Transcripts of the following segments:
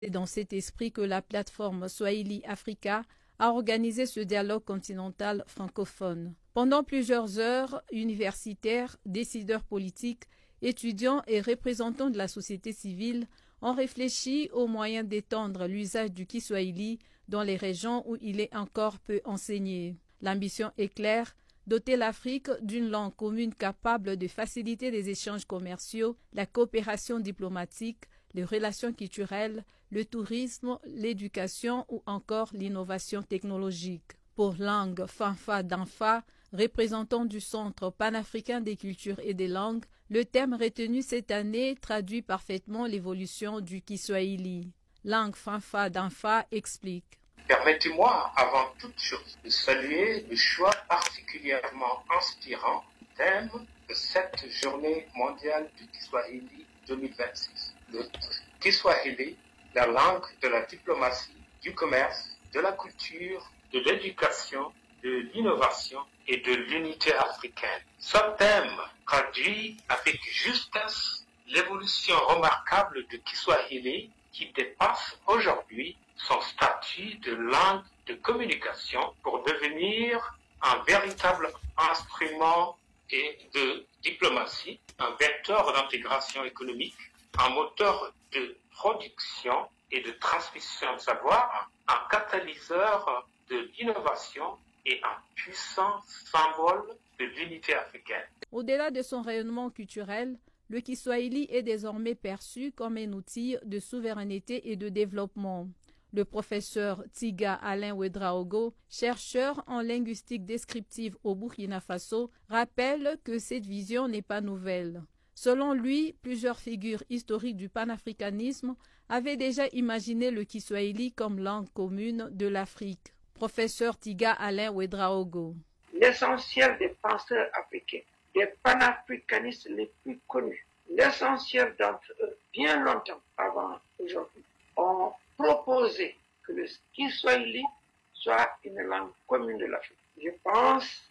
C'est dans cet esprit que la plateforme Swahili Africa a organisé ce dialogue continental francophone. Pendant plusieurs heures, universitaires, décideurs politiques, étudiants et représentants de la société civile ont réfléchi aux moyens d'étendre l'usage du Kiswahili dans les régions où il est encore peu enseigné. L'ambition est claire, doter l'Afrique d'une langue commune capable de faciliter les échanges commerciaux, la coopération diplomatique, les relations culturelles, le tourisme, l'éducation ou encore l'innovation technologique. Pour Langue Fanfa Danfa, représentant du Centre panafricain des cultures et des langues, le thème retenu cette année traduit parfaitement l'évolution du Kiswahili. Langue Fanfa Danfa explique. Permettez-moi, avant toute chose, de saluer le choix particulièrement inspirant du thème de cette journée mondiale du Kiswahili 2026. Le Kiswahili, la langue de la diplomatie, du commerce, de la culture, de l'éducation, de l'innovation et de l'unité africaine. Ce thème traduit avec justesse l'évolution remarquable du Kiswahili qui dépasse aujourd'hui son statut de langue de communication pour devenir un véritable instrument et de diplomatie, un vecteur d'intégration économique, un moteur de production et de transmission de savoir, un catalyseur de l'innovation et un puissant symbole de l'unité africaine. Au-delà de son rayonnement culturel, le Kiswahili est désormais perçu comme un outil de souveraineté et de développement. Le professeur Tiga Alain Ouedraogo, chercheur en linguistique descriptive au Burkina Faso, rappelle que cette vision n'est pas nouvelle. Selon lui, plusieurs figures historiques du panafricanisme avaient déjà imaginé le Kiswahili comme langue commune de l'Afrique. Professeur Tiga Alain Ouedraogo. L'essentiel des penseurs africains, des panafricanistes les plus connus, l'essentiel d'entre eux, bien longtemps avant aujourd'hui, ont proposé que le Kiswahili soit une langue commune de l'Afrique. Je pense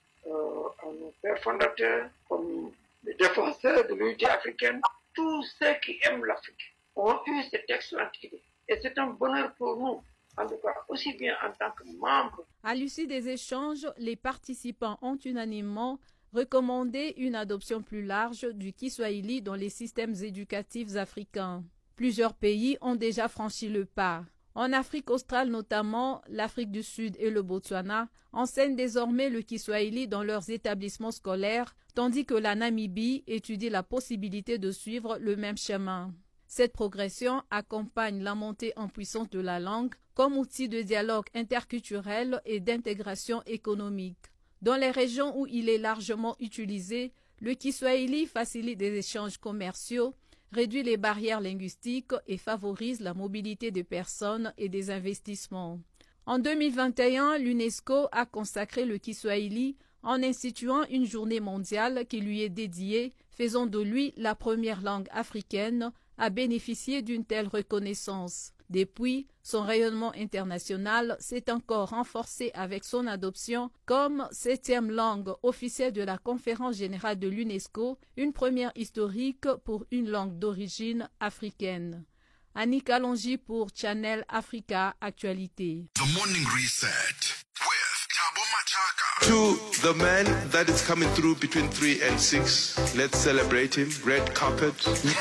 à nos pères fondateurs, comme les défenseurs de l'unité africaine. Tous ceux qui aiment l'Afrique ont eu cette excellente idée. Et c'est un bonheur pour nous, en tout cas aussi bien en tant que membres. À l'issue des échanges, les participants ont unanimement recommandé une adoption plus large du Kiswahili dans les systèmes éducatifs africains. Plusieurs pays ont déjà franchi le pas. En Afrique australe notamment, l'Afrique du Sud et le Botswana enseignent désormais le Kiswahili dans leurs établissements scolaires, tandis que la Namibie étudie la possibilité de suivre le même chemin. Cette progression accompagne la montée en puissance de la langue comme outil de dialogue interculturel et d'intégration économique. Dans les régions où il est largement utilisé, le Kiswahili facilite des échanges commerciaux, réduit les barrières linguistiques et favorise la mobilité des personnes et des investissements. En 2021, l'UNESCO a consacré le Kiswahili en instituant une journée mondiale qui lui est dédiée, faisant de lui la première langue africaine à bénéficier d'une telle reconnaissance. Depuis, son rayonnement international s'est encore renforcé avec son adoption comme 7e langue officielle de la Conférence générale de l'UNESCO, une première historique pour une langue d'origine africaine. Annie Kalonji pour Channel Africa Actualité. The Morning Reset with Thabo Machaka. To the man that is coming through between 3 and 6, let's celebrate him. Red carpet.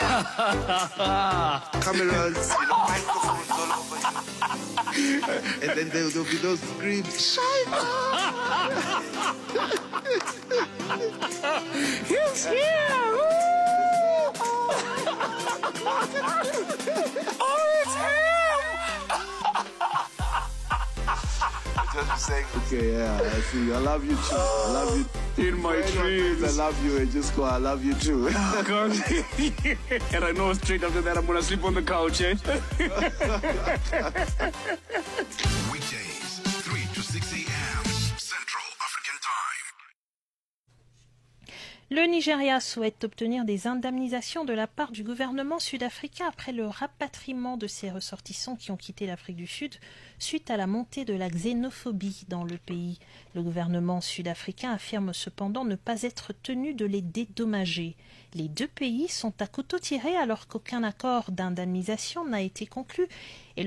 Cameras, microphones all over him. And then there'll be those screams. He's here! Oh, it's him! Just saying, okay, yeah, I see. I love you too. I love you. In my dreams. I love you, and just go, I love you too. God. And I know straight after that I'm gonna sleep on the couch, eh? Weekdays, 3 to 6 a.m. Central African Time. Le Nigeria souhaite obtenir des indemnisations de la part du gouvernement sud-africain après le rapatriement de ses ressortissants qui ont quitté l'Afrique du Sud suite à la montée de la xénophobie dans le pays. Le gouvernement sud-africain affirme cependant ne pas être tenu de les dédommager. Les deux pays sont à couteau tiré alors qu'aucun accord d'indemnisation n'a été conclu.